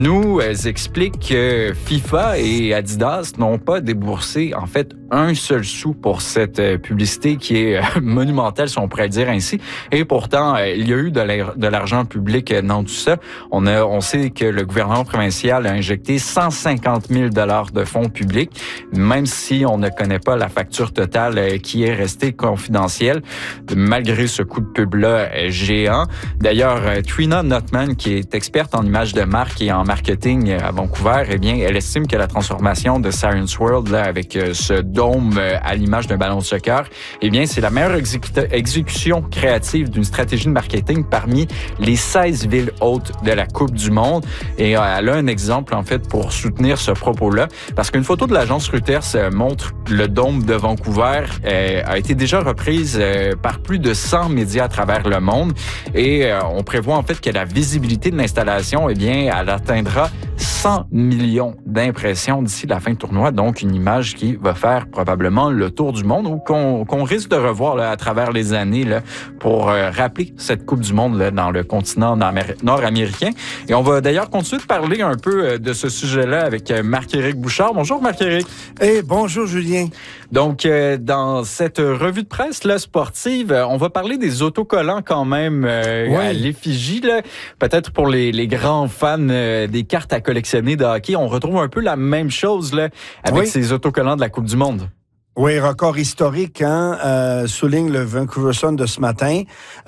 nous explique que FIFA et Adidas n'ont pas déboursé, en fait, un seul sou pour cette publicité qui est monumentale, si on pourrait le dire ainsi. Et pourtant, il y a eu de l'argent public dans tout ça. On sait que le gouvernement provincial a injecté 150 000 $ de fonds publics, même si on ne connaît pas la facture totale qui est restée confidentielle, malgré ce coup de pub-là géant. D'ailleurs, Trina Notman, qui est experte en images de marque et en marketing à Vancouver, eh bien, elle estime que la transformation de Science World, là, avec ce dôme à l'image d'un ballon de soccer, eh bien, c'est la meilleure exécution créative d'une stratégie de marketing parmi les 16 villes hôtes de la Coupe du Monde. Et elle a un exemple, en fait, pour soutenir ce propos-là, parce qu'une photo de l'agence Reuters montre le dôme de Vancouver a été déjà reprise par plus de 100 médias à travers le monde. Et on prévoit, en fait, que la visibilité de l'installation, eh bien, elle atteindra 100 millions d'impressions d'ici la fin du tournoi. Donc, une image qui va faire probablement le tour du monde ou qu'on risque de revoir là, à travers les années là, pour rappeler cette Coupe du Monde là, dans le continent nord-américain. Et on va d'ailleurs continuer de parler un peu de ce sujet-là avec Marc-Éric Bouchard. Bonjour Marc-Éric. Hey, bonjour Julien. Donc, dans cette revue de presse là, sportive, on va parler des autocollants quand même à l'effigie. Là. Peut-être pour les grands fans des cartes à collectionner de hockey, on retrouve un peu la même chose là, avec ces autocollants de la Coupe du Monde. Oui, record historique, souligne le Vancouver Sun de ce matin.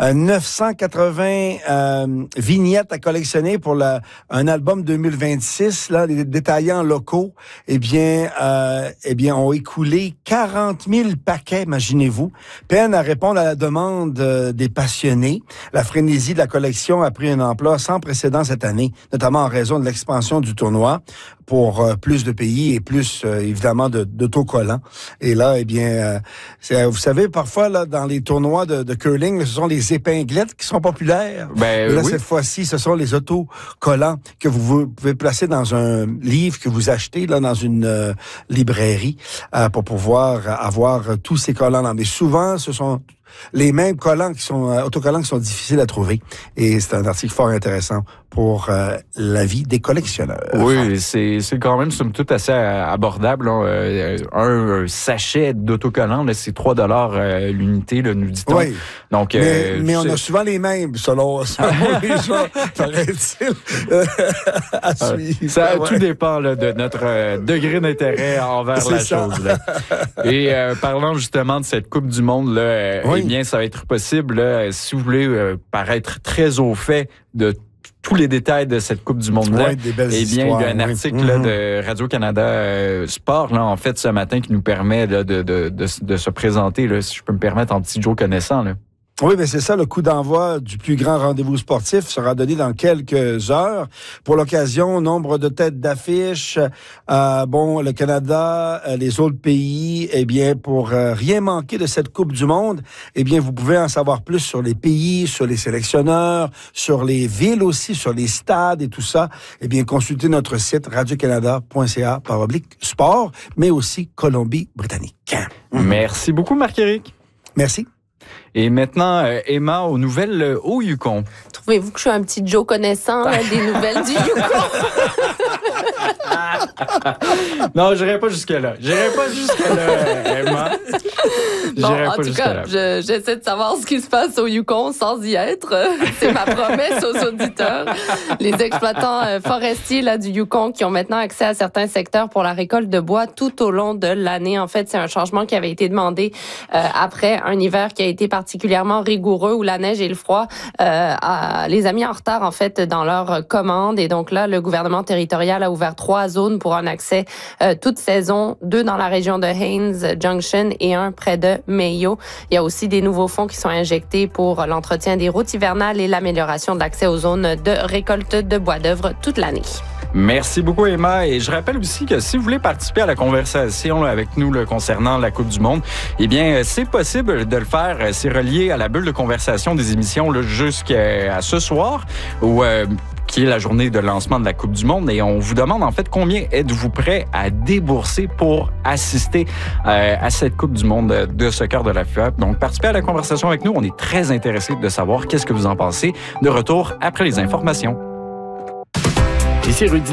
980 vignettes à collectionner pour un album 2026. Là, les détaillants locaux, eh bien, ont écoulé 40 000 paquets, imaginez-vous. Peine à répondre à la demande des passionnés. La frénésie de la collection a pris un ampleur sans précédent cette année, notamment en raison de l'expansion du tournoi pour plus de pays et plus, évidemment, d'autocollants. Et là, eh bien, vous savez, parfois, là, dans les tournois de curling, ce sont les épinglettes qui sont populaires. Et là, cette fois-ci, ce sont les autocollants que vous pouvez placer dans un livre que vous achetez là dans une librairie pour pouvoir avoir tous ces collants-là. Mais souvent, ce sont les mêmes collants autocollants qui sont difficiles à trouver. Et c'est un article fort intéressant pour la vie des collectionneurs. Oui, c'est quand même somme toute assez abordable. Un sachet d'autocollants, là, c'est 3 $ l'unité, là, nous dit-on. Oui. Donc, mais on a souvent les mêmes, selon les gens, paraît-il, à suivre. Tout dépend là, de notre degré d'intérêt envers la chose. Là. Et parlant justement de cette Coupe du Monde, là, eh bien, ça va être possible, là, si vous voulez paraître très au fait de tous les détails de cette Coupe du Monde-là. Oui, des belles histoires. Il y a un article là, de Radio-Canada Sport, là, en fait, ce matin, qui nous permet là, de se présenter, là, si je peux me permettre, en petit Joe connaissant. Là. Oui, mais c'est ça, le coup d'envoi du plus grand rendez-vous sportif sera donné dans quelques heures. Pour l'occasion, nombre de têtes d'affiche, le Canada, les autres pays, eh bien, pour rien manquer de cette Coupe du Monde, eh bien, vous pouvez en savoir plus sur les pays, sur les sélectionneurs, sur les villes aussi, sur les stades et tout ça. Eh bien, consultez notre site radiocanada.ca/sport, mais aussi Colombie-Britannique. Merci beaucoup, Marc-Éric. Merci. Et maintenant, Emma, aux nouvelles au Yukon. Trouvez-vous que je suis un petit Joe connaissant des nouvelles du Yukon? Non, j'irai pas jusque-là. Emma. En tout cas, j'essaie de savoir ce qui se passe au Yukon sans y être. C'est ma promesse aux auditeurs. Les exploitants forestiers là, du Yukon qui ont maintenant accès à certains secteurs pour la récolte de bois tout au long de l'année. En fait, c'est un changement qui avait été demandé après un hiver qui a été particulièrement rigoureux où la neige et le froid les a mis en retard en fait dans leurs commandes. Et donc là, le gouvernement territorial a ouvert 3 zones pour un accès toute saison, 2 dans la région de Haines Junction et 1 près de Mayo. Il y a aussi des nouveaux fonds qui sont injectés pour l'entretien des routes hivernales et l'amélioration de l'accès aux zones de récolte de bois d'œuvre toute l'année. Merci beaucoup, Emma. Et je rappelle aussi que si vous voulez participer à la conversation là, avec nous là, concernant la Coupe du Monde, eh bien, c'est possible de le faire. C'est relié à la bulle de conversation des émissions là, jusqu'à ce soir, qui est la journée de lancement de la Coupe du Monde. Et on vous demande, en fait, combien êtes-vous prêt à débourser pour assister à cette Coupe du Monde de soccer de la FUAP. Donc, participez à la conversation avec nous. On est très intéressés de savoir qu'est-ce que vous en pensez. De retour après les informations. Ici Rudy